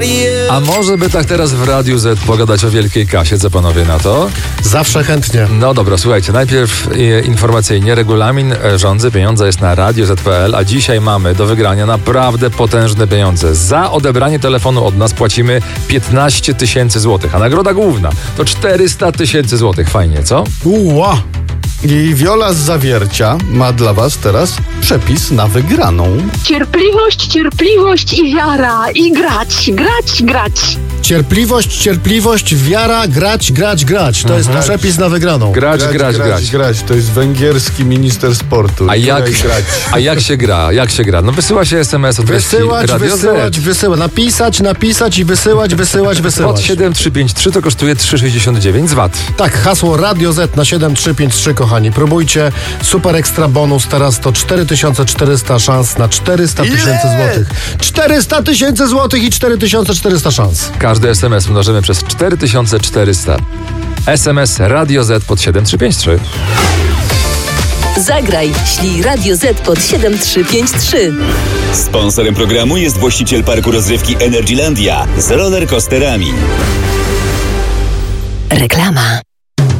A może by tak teraz w Radiu Z pogadać o wielkiej kasie, co panowie na to? Zawsze chętnie. No dobra, słuchajcie, najpierw informacyjnie regulamin rządzy, pieniądze jest na radioz.pl, a dzisiaj mamy do wygrania naprawdę potężne pieniądze. Za odebranie telefonu od nas płacimy 15 000 złotych, a nagroda główna to 400 000 złotych. Fajnie, co? Uła! I Wiola z Zawiercia ma dla was teraz przepis na wygraną. Cierpliwość i wiara. I grać. Cierpliwość, wiara, grać. To jest przepis na wygraną. Grać. To jest węgierski minister sportu. A jak się gra? No wysyła się SMS od Wysyłać. Napisać i wysyłać. Od 7353 to kosztuje 3,69 z VAT. Tak, hasło Radio Z na 7353, kochani. Próbujcie. Super ekstra bonus. Teraz to 4400 szans na 400 000 złotych. 400 000 złotych i 4400 szans. Każdy SMS mnożymy przez 4400. SMS Radio Z pod 7353. Zagraj, ślij Radio Z pod 7353. Sponsorem programu jest właściciel parku rozrywki Energylandia z rollercoasterami. Reklama.